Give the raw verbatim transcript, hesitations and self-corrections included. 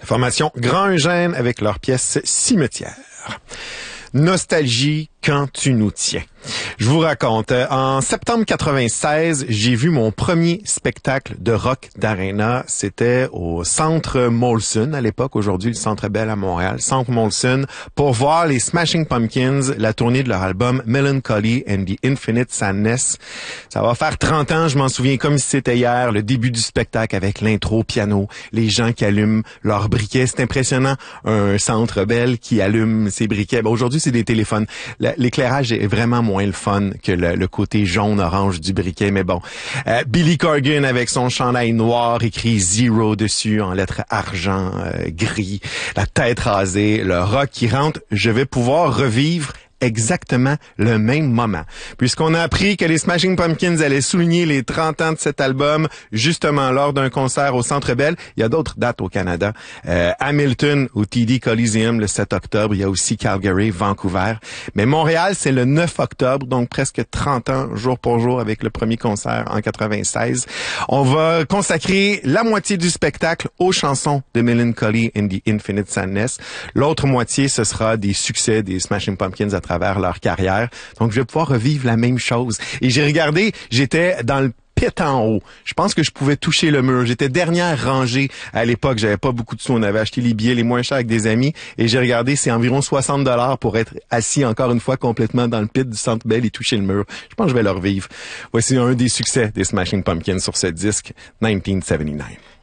Formation Grand Eugène avec leur pièce Cimetière. Nostalgie quand tu nous tiens. Je vous raconte, en septembre quatre-vingt-seize, j'ai vu mon premier spectacle de rock d'arena. C'était au Centre Molson à l'époque, aujourd'hui le Centre Bell à Montréal, Centre Molson, pour voir les Smashing Pumpkins, la tournée de leur album Melancholy and the Infinite Sadness. Ça va faire trente ans, je m'en souviens comme si c'était hier, le début du spectacle avec l'intro piano, les gens qui allument leurs briquets. C'est impressionnant, un Centre Bell qui allume ses briquets. Ben, aujourd'hui, c'est des téléphones. L'éclairage est vraiment moins le fun que le, le côté jaune-orange du briquet, mais bon. Euh, Billy Corgan avec son chandail noir écrit Zero dessus en lettres argent, euh, gris, la tête rasée, le rock qui rentre. Je vais pouvoir revivre exactement le même moment. Puisqu'on a appris que les Smashing Pumpkins allaient souligner les trente ans de cet album, justement lors d'un concert au Centre Bell. Il y a d'autres dates au Canada. Euh, Hamilton au T D Coliseum le sept octobre. Il y a aussi Calgary, Vancouver. Mais Montréal, c'est le neuf octobre, donc presque trente ans, jour pour jour, avec le premier concert en quatre-vingt-seize. On va consacrer la moitié du spectacle aux chansons de Melancholy and the Infinite Sadness. L'autre moitié, ce sera des succès des Smashing Pumpkins à travers leur carrière. Donc, je vais pouvoir revivre la même chose. Et j'ai regardé, j'étais dans le pit en haut. Je pense que je pouvais toucher le mur. J'étais dernière rangée à l'époque. J'avais pas beaucoup de sous. On avait acheté les billets les moins chers avec des amis. Et j'ai regardé, c'est environ soixante dollars pour être assis encore une fois complètement dans le pit du Centre Bell et toucher le mur. Je pense que je vais le revivre. Voici un des succès des Smashing Pumpkins sur ce disque, dix-neuf soixante-dix-neuf.